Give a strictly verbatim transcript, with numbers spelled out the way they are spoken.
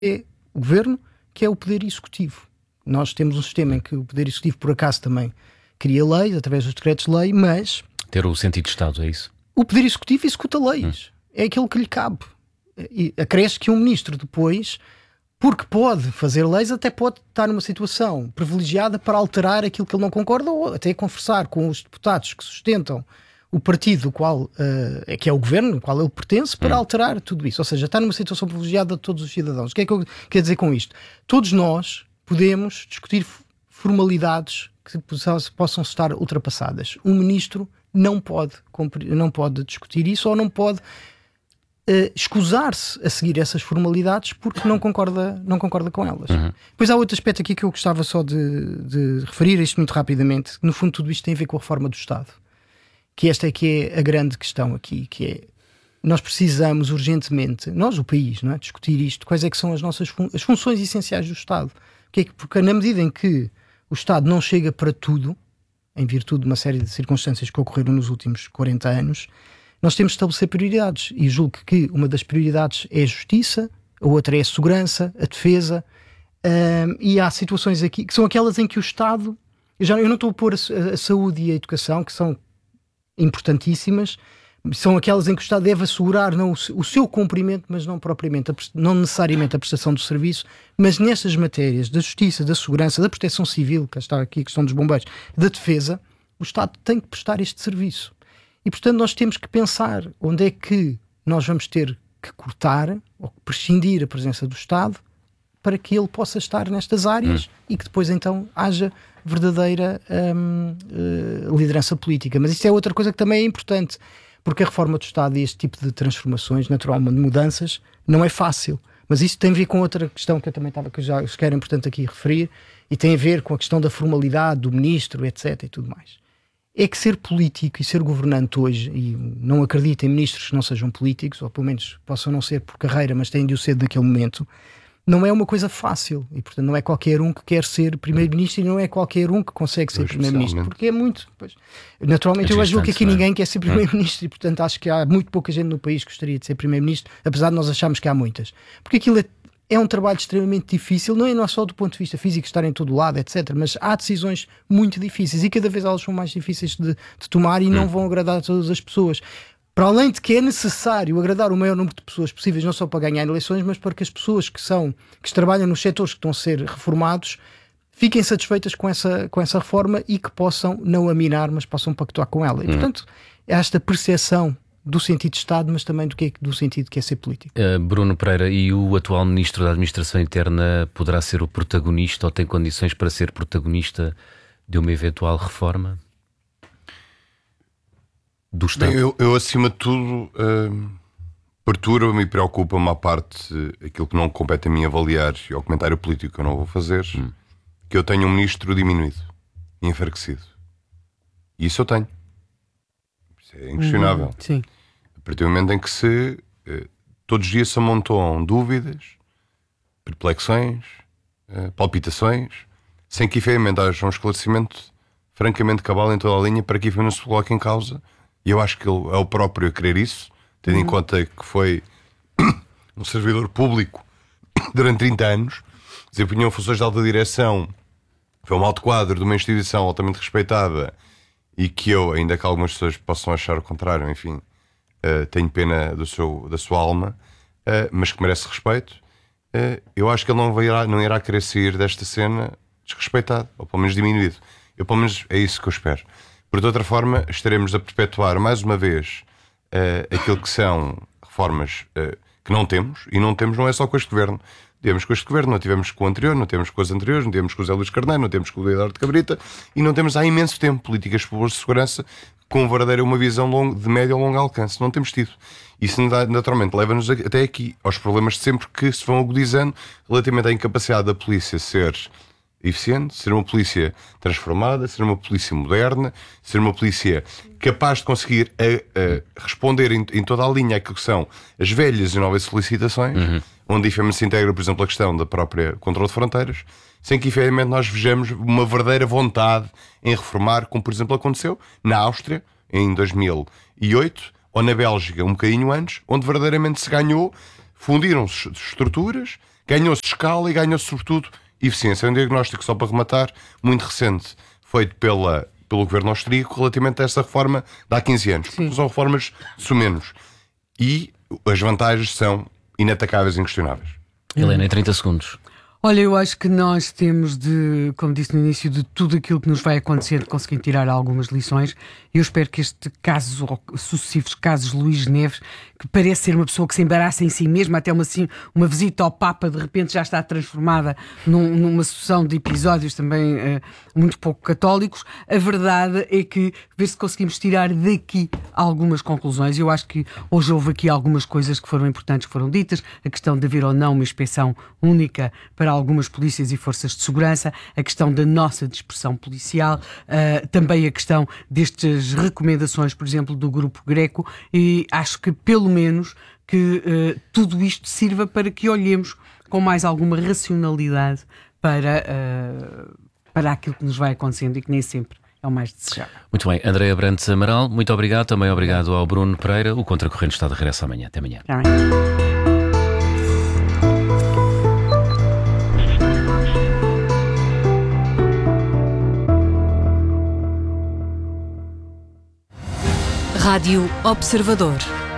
é o governo, que é o poder executivo. Nós temos um sistema em que o poder executivo, por acaso, também cria leis, através dos decretos-lei, mas... Ter o sentido de Estado, é isso? O poder executivo executa leis. Hum. É aquilo que lhe cabe. E acresce que um ministro depois, porque pode fazer leis, até pode estar numa situação privilegiada para alterar aquilo que ele não concorda, ou até conversar com os deputados que sustentam o partido do qual, uh, que é o governo, do qual ele pertence, para hum. alterar tudo isso. Ou seja, está numa situação privilegiada de todos os cidadãos. O que é que eu quero dizer com isto? Todos nós podemos discutir formalidades que possam estar ultrapassadas. Um ministro não pode, não pode discutir isso, ou não pode uh, escusar-se a seguir essas formalidades porque não concorda, não concorda com elas. Uhum. Depois há outro aspecto aqui que eu gostava só de, de referir isto muito rapidamente. No fundo, tudo isto tem a ver com a reforma do Estado. Que esta é que é a grande questão aqui, que é, nós precisamos urgentemente, nós o país, não é, discutir isto, quais é que são as nossas fun- as funções essenciais do Estado. Que é que, porque na medida em que o Estado não chega para tudo, em virtude de uma série de circunstâncias que ocorreram nos últimos quarenta anos, nós temos de estabelecer prioridades, e julgo que uma das prioridades é a justiça, a outra é a segurança, a defesa, um, e há situações aqui, que são aquelas em que o Estado, eu, já, eu não estou a pôr a, a saúde e a educação, que são importantíssimas, são aquelas em que o Estado deve assegurar não o, o seu cumprimento, mas não propriamente, a, não necessariamente a prestação do serviço, mas nestas matérias da justiça, da segurança, da proteção civil, que está aqui a questão dos bombeiros, da defesa, o Estado tem que prestar este serviço. E, portanto, nós temos que pensar onde é que nós vamos ter que cortar ou prescindir a presença do Estado para que ele possa estar nestas áreas hum. e que depois, então, haja verdadeira hum, uh, liderança política. Mas isto é outra coisa que também é importante, porque a reforma do Estado e este tipo de transformações, naturalmente, de mudanças, não é fácil. Mas isso tem a ver com outra questão que eu também estava, que já que era importante aqui referir, e tem a ver com a questão da formalidade do ministro, etcétera, e tudo mais. É que ser político e ser governante hoje, e não acredito em ministros que não sejam políticos, ou pelo menos possam não ser por carreira, mas têm de o ser naquele momento, não é uma coisa fácil, e portanto não é qualquer um que quer ser primeiro-ministro, e não é qualquer um que consegue ser primeiro-ministro, porque é muito, pois, naturalmente é eu acho que aqui ninguém quer ser primeiro-ministro, e portanto acho que há muito pouca gente no país que gostaria de ser primeiro-ministro, apesar de nós acharmos que há muitas, porque aquilo é, é um trabalho extremamente difícil, não é, não é só do ponto de vista físico, estar em todo lado, etcétera, mas há decisões muito difíceis, e cada vez elas são mais difíceis de, de tomar, e não vão agradar a todas as pessoas. Para além de que é necessário agradar o maior número de pessoas possíveis, não só para ganhar eleições, mas para que as pessoas que são, que trabalham nos setores que estão a ser reformados fiquem satisfeitas com essa, com essa reforma e que possam não a minar, mas possam pactuar com ela. E, hum. portanto, é esta percepção do sentido de Estado, mas também do, que é, do sentido que é ser político. Uh, Bruno Pereira, e o atual Ministro da Administração Interna poderá ser o protagonista ou tem condições para ser protagonista de uma eventual reforma do Estado? Bem, eu, eu, acima de tudo, uh, perturba-me e preocupa-me à parte uh, aquilo que não compete a mim avaliar e ao comentário político que eu não vou fazer, hum. que eu tenho um ministro diminuído, enfraquecido. E isso eu tenho. Isso é inquestionável. Hum, sim. A partir do momento em que se uh, todos os dias se amontoam dúvidas, perplexões, uh, palpitações, sem que efetivamente haja um esclarecimento francamente cabal em toda a linha para que efetivamente não se coloque em causa. E eu acho que ele é o próprio a querer isso, tendo uhum. em conta que foi um servidor público durante trinta anos, desempenhou funções de alta direção, foi um alto quadro de uma instituição altamente respeitada e que eu, ainda que algumas pessoas possam achar o contrário, enfim, uh, tenho pena do seu, da sua alma, uh, mas que merece respeito. Uh, eu acho que ele não, irá, não irá querer sair desta cena desrespeitado, ou pelo menos diminuído. Eu, pelo menos, é isso que eu espero. Por de outra forma, estaremos a perpetuar mais uma vez uh, aquilo que são reformas uh, que não temos, e não temos não é só com este governo. Tivemos com este governo, não tivemos com o anterior, não temos com os anteriores, não temos com o Zé Luís Carneiro, não temos com o Eduardo Cabrita, e não temos há imenso tempo políticas públicas de segurança com verdadeira uma visão longo, de médio a longo alcance. Não temos tido. Isso naturalmente leva-nos até aqui, aos problemas de sempre que se vão agudizando relativamente à incapacidade da polícia ser eficiente, ser uma polícia transformada, ser uma polícia moderna, ser uma polícia capaz de conseguir a, a responder em, em toda a linha àquilo que são as velhas e novas solicitações, uhum. onde efetivamente se integra, por exemplo, a questão da própria controle de fronteiras, sem que efetivamente nós vejamos uma verdadeira vontade em reformar, como por exemplo aconteceu na Áustria em dois mil e oito, ou na Bélgica um bocadinho antes, onde verdadeiramente se ganhou, fundiram-se estruturas, Ganhou-se escala e ganhou-se, sobretudo, eficiência. É um diagnóstico, só para rematar, muito recente, feito pela, pelo governo austríaco relativamente a essa reforma de há quinze anos. Sim. São reformas sumenos. E as vantagens são inatacáveis e inquestionáveis. Helena, em trinta segundos. Olha, eu acho que nós temos de, como disse no início, de tudo aquilo que nos vai acontecendo, conseguir tirar algumas lições. Eu espero que este caso, ou sucessivos casos, Luís Neves, que parece ser uma pessoa que se embaraça em si mesma, até uma, assim, uma visita ao Papa, de repente já está transformada num, numa sucessão de episódios também uh, muito pouco católicos. A verdade é que, ver se conseguimos tirar daqui algumas conclusões. Eu acho que hoje houve aqui algumas coisas que foram importantes, que foram ditas. A questão de haver ou não uma inspeção única para algumas polícias e forças de segurança, a questão da nossa dispersão policial, uh, também a questão destas recomendações, por exemplo, do Grupo Greco, e acho que pelo menos que uh, tudo isto sirva para que olhemos com mais alguma racionalidade para, uh, para aquilo que nos vai acontecendo e que nem sempre é o mais desejável. Muito bem, Andréa Brantes Amaral, muito obrigado, também obrigado ao Bruno Pereira. O Contracorrente está de regresso amanhã. Até amanhã. Tá bem. Rádio Observador.